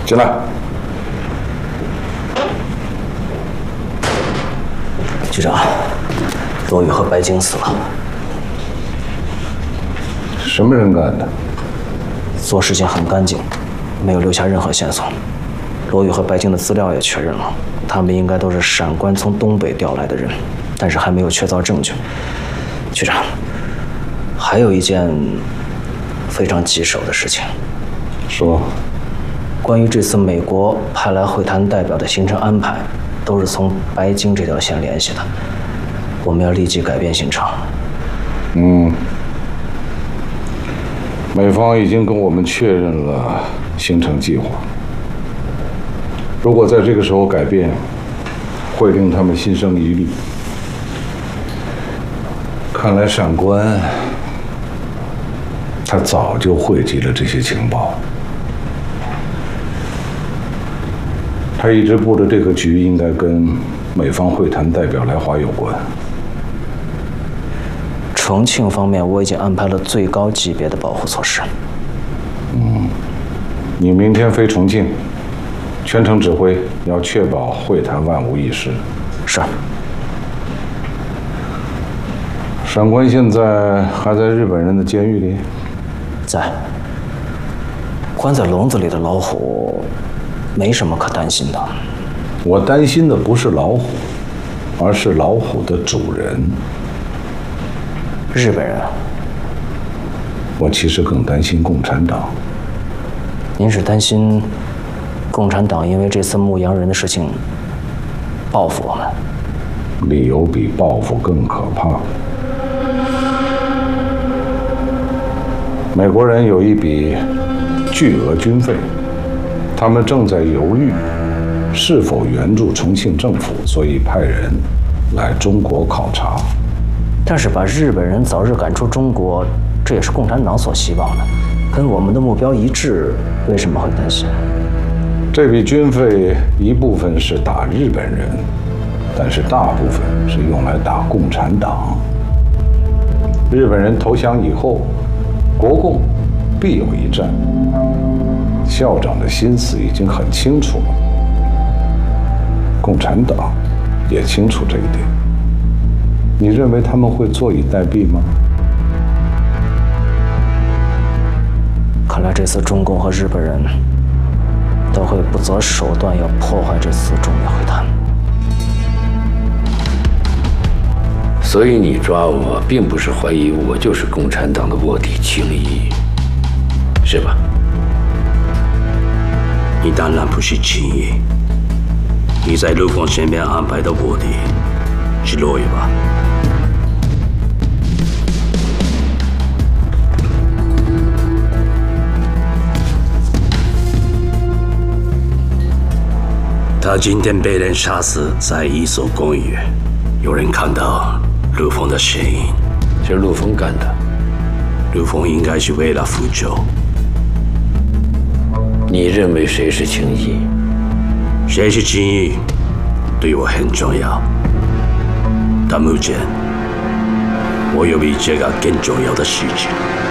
进来。 局长，罗宇和白晶死了。 什么人干的？ 做事情很干净，没有留下任何线索。罗宇和白晶的资料也确认了，他们应该都是闪关从东北调来的人，但是还没有确凿证据。局长，还有一件非常棘手的事情。 说。 关于这次美国派来会谈代表的行程安排，都是从白晶这条线联系的。我们要立即改变行程。 美方已经跟我们确认了行程计划。如果在这个时候改变，会令他们心生疑虑。看来闪关他早就汇集了这些情报。他一直布的这个局应该跟美方会谈代表来华有关。 重庆方面我已经安排了最高级别的保护措施。 你明天飞重庆，全程指挥，要确保会谈万无一失。 是。 闪关现在还在日本人的监狱里？ 在。关在笼子里的老虎，没什么可担心的。 我担心的不是老虎，而是老虎的主人。 日本人。 我其实更担心共产党。 您是担心共产党因为这次牧羊人的事情报复我们？ 理由比报复更可怕。美国人有一笔巨额军费，他们正在犹豫是否援助重庆政府，所以派人来中国考察。 但是把日本人早日赶出中国，这也是共产党所希望的，跟我们的目标一致，为什么会担心？ 这笔军费一部分是打日本人，但是大部分是用来打共产党。日本人投降以后，国共必有一战。校长的心思已经很清楚了，共产党也清楚这一点。你认为他们会坐以待毙吗？ 看来这次中共和日本人都会不择手段要破坏这次中美会谈。 所以你抓我，并不是怀疑我就是共产党的卧底青衣，是吧？你当然不是青衣，你在陆丰身边安排的卧底是罗宇吧？他今天被人杀死在一所公寓，有人看到陆丰的身影，是陆丰干的。陆丰应该是为了复仇。你认为谁是青衣？谁是青衣？对我很重要。但目前，我有比这个更重要的事情。